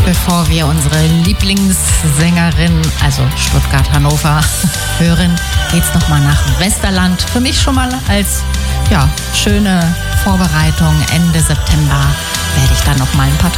Bevor wir unsere Lieblingssängerin, also Stuttgart-Hannover, hören, geht's nochmal nach Westerland. Für mich schon mal als schöne Vorbereitung. Ende September werde ich dann nochmal ein paar